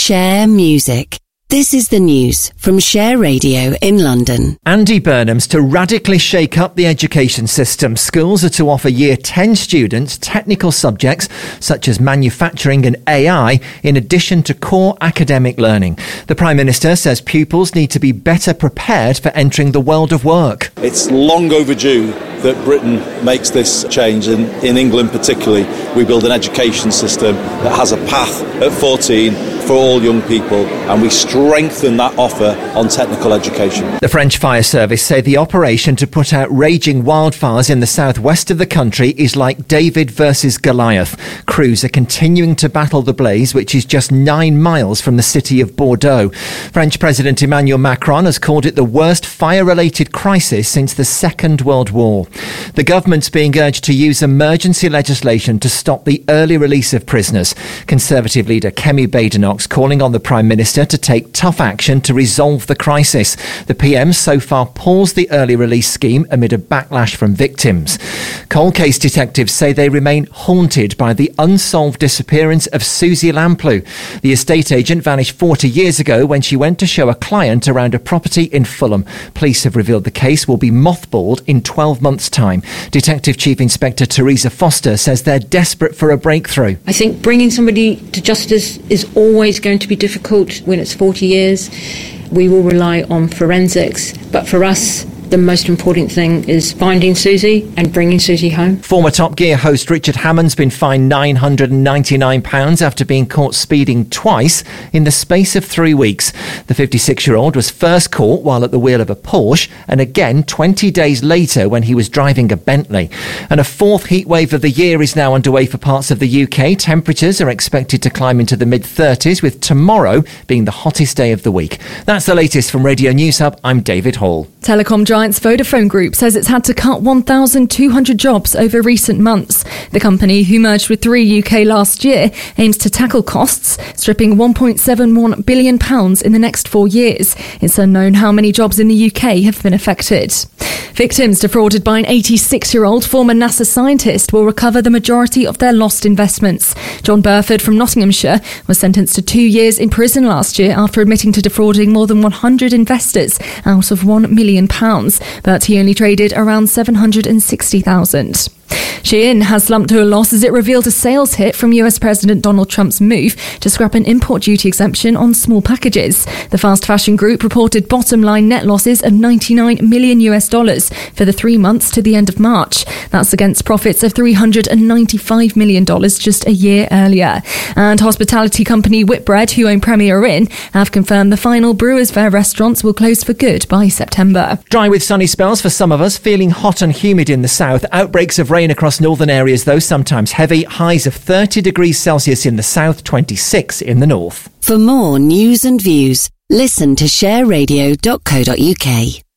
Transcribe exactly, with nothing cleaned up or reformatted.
Share Music. This is the news from Share Radio in London. Andy Burnham's to radically shake up the education system. Schools are to offer Year ten students technical subjects such as manufacturing and A I in addition to core academic learning. The Prime Minister says pupils need to be better prepared for entering the world of work. It's long overdue that Britain makes this change, and in England particularly, we build an education system that has a path at fourteen for all young people, and we strengthen that offer on technical education. The French Fire Service say the operation to put out raging wildfires in the southwest of the country is like David versus Goliath. Crews are continuing to battle the blaze, which is just nine miles from the city of Bordeaux. French President Emmanuel Macron has called it the worst fire-related crisis since the Second World War. The government's being urged to use emergency legislation to stop the early release of prisoners. Conservative leader Kemi Badenoch calling on the Prime Minister to take tough action to resolve the crisis. The P M so far paused the early release scheme amid a backlash from victims. Cold case detectives say they remain haunted by the unsolved disappearance of Susie Lamplugh. The estate agent vanished forty years ago when she went to show a client around a property in Fulham. Police have revealed the case will be mothballed in twelve months' time. Detective Chief Inspector Teresa Foster says they're desperate for a breakthrough. I think bringing somebody to justice is always going to be difficult when it's forty years. We will rely on forensics, but for us, the most important thing is finding Susie and bringing Susie home. Former Top Gear host Richard Hammond's been fined nine hundred ninety-nine pounds after being caught speeding twice in the space of three weeks. The fifty-six-year-old was first caught while at the wheel of a Porsche and again twenty days later when he was driving a Bentley. And a fourth heatwave of the year is now underway for parts of the U K. Temperatures are expected to climb into the mid-thirties, with tomorrow being the hottest day of the week. That's the latest from Radio News Hub. I'm David Hall. Telecom giant Vodafone Group says it's had to cut one thousand two hundred jobs over recent months. The company, who merged with Three U K last year, aims to tackle costs, stripping one point seven one billion pounds in the next four years. It's unknown how many jobs in the U K have been affected. Victims defrauded by an eighty-six-year-old former NASA scientist will recover the majority of their lost investments. John Burford from Nottinghamshire was sentenced to two years in prison last year after admitting to defrauding more than one hundred investors out of one million pounds. But he only traded around seven hundred sixty thousand. Shein has slumped to a loss as it revealed a sales hit from U S President Donald Trump's move to scrap an import duty exemption on small packages. The fast fashion group reported bottom line net losses of ninety-nine million US dollars for the three months to the end of March. That's against profits of three hundred ninety-five million dollars just a year earlier. And hospitality company Whitbread, who own Premier Inn, have confirmed the final Brewers Fayre restaurants will close for good by September. Dry with sunny spells for some of us, feeling hot and humid in the south. Outbreaks of rain across northern areas, though sometimes heavy. Highs of thirty degrees Celsius in the south, twenty-six in the north. For more news and views, listen to share radio dot co dot uk.